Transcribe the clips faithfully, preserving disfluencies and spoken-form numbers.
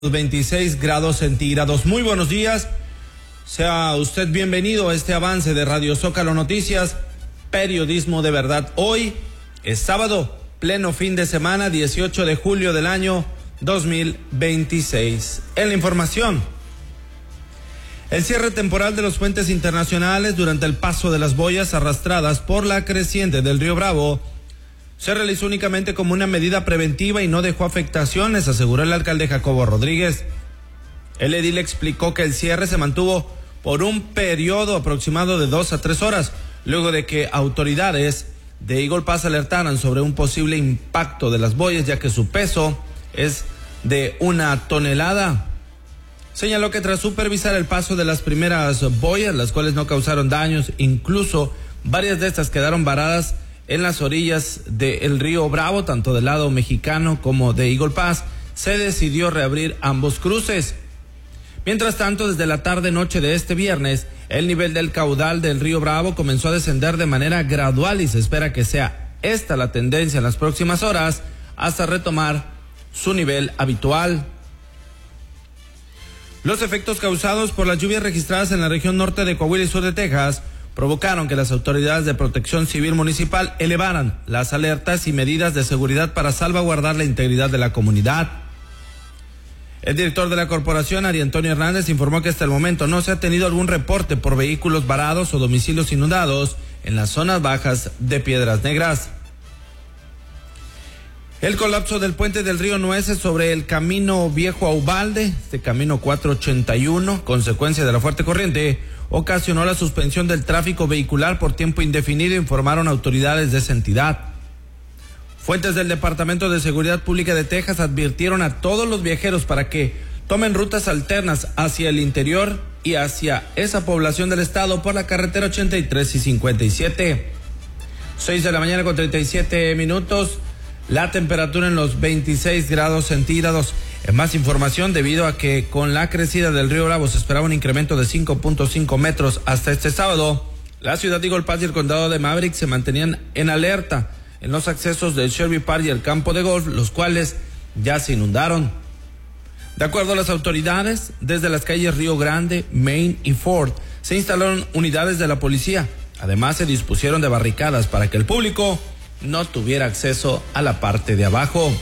veintiséis grados centígrados. Muy buenos días. Sea usted bienvenido a este avance de Radio Zócalo Noticias, periodismo de verdad. Hoy es sábado, pleno fin de semana, dieciocho de julio del año dos mil veintiséis. En la información, el cierre temporal de los puentes internacionales durante el paso de las boyas arrastradas por la creciente del río Bravo se realizó únicamente como una medida preventiva y no dejó afectaciones, aseguró el alcalde Jacobo Rodríguez. El edil explicó que el cierre se mantuvo por un periodo aproximado de dos a tres horas, luego de que autoridades de Eagle Pass alertaran sobre un posible impacto de las boyas, ya que su peso es de una tonelada. Señaló que tras supervisar el paso de las primeras boyas, las cuales no causaron daños, incluso varias de estas quedaron varadas en las orillas del río Bravo, tanto del lado mexicano como de Eagle Pass, se decidió reabrir ambos cruces. Mientras tanto, desde la tarde-noche de este viernes, el nivel del caudal del río Bravo comenzó a descender de manera gradual y se espera que sea esta la tendencia en las próximas horas hasta retomar su nivel habitual. Los efectos causados por las lluvias registradas en la región norte de Coahuila y sur de Texas provocaron que las autoridades de protección civil municipal elevaran las alertas y medidas de seguridad para salvaguardar la integridad de la comunidad. El director de la corporación, Ari Antonio Hernández, informó que hasta el momento no se ha tenido algún reporte por vehículos varados o domicilios inundados en las zonas bajas de Piedras Negras. El colapso del puente del río Nueces sobre el camino Viejo a Ubalde, este camino cuatrocientos ochenta y uno, consecuencia de la fuerte corriente, ocasionó la suspensión del tráfico vehicular por tiempo indefinido, informaron autoridades de esa entidad. Fuentes del Departamento de Seguridad Pública de Texas advirtieron a todos los viajeros para que tomen rutas alternas hacia el interior y hacia esa población del estado por la carretera ochenta y tres y cincuenta y siete. seis de la mañana con treinta y siete minutos. La temperatura en los veintiséis grados centígrados. En más información, debido a que con la crecida del río Bravo se esperaba un incremento de cinco punto cinco metros hasta este sábado, la ciudad de Eagle Pass y el condado de Maverick se mantenían en alerta en los accesos del Shelby Park y el campo de golf, los cuales ya se inundaron. De acuerdo a las autoridades, desde las calles Río Grande, Main y Ford se instalaron unidades de la policía. Además, se dispusieron de barricadas para que el público no tuviera acceso a la parte de abajo.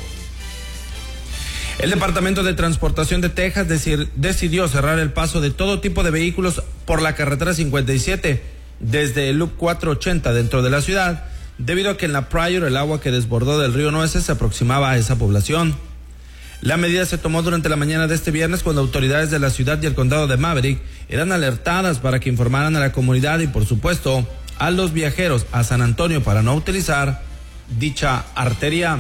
El Departamento de Transportación de Texas decir, decidió cerrar el paso de todo tipo de vehículos por la carretera cincuenta y siete desde el Loop cuatrocientos ochenta dentro de la ciudad, debido a que en la Pryor el agua que desbordó del río Nueces se aproximaba a esa población. La medida se tomó durante la mañana de este viernes cuando autoridades de la ciudad y el condado de Maverick eran alertadas para que informaran a la comunidad y por supuesto a los viajeros a San Antonio para no utilizar dicha arteria.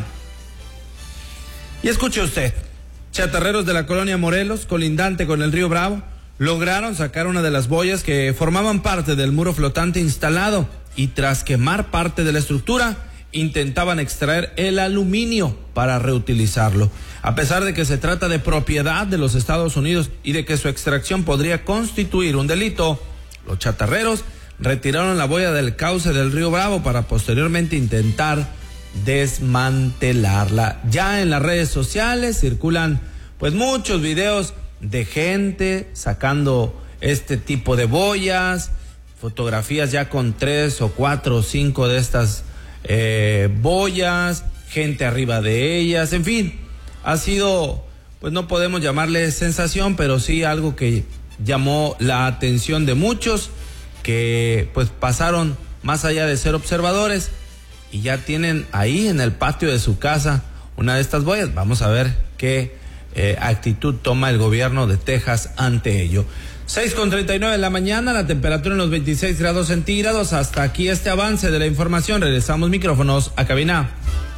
Y escuche usted, chatarreros de la colonia Morelos, colindante con el río Bravo, lograron sacar una de las boyas que formaban parte del muro flotante instalado y tras quemar parte de la estructura, intentaban extraer el aluminio para reutilizarlo. A pesar de que se trata de propiedad de los Estados Unidos y de que su extracción podría constituir un delito, los chatarreros retiraron la boya del cauce del río Bravo para posteriormente intentar desmantelarla. Ya en las redes sociales circulan pues muchos videos de gente sacando este tipo de boyas, fotografías ya con tres o cuatro o cinco de estas eh, boyas, gente arriba de ellas, en fin, ha sido, pues no podemos llamarle sensación, pero sí algo que llamó la atención de muchos que pues pasaron más allá de ser observadores y ya tienen ahí en el patio de su casa una de estas boyas. Vamos a ver qué eh, actitud toma el gobierno de Texas ante ello. seis con treinta y nueve de la mañana, la temperatura en los veintiséis grados centígrados. Hasta aquí este avance de la información. Regresamos micrófonos a cabina.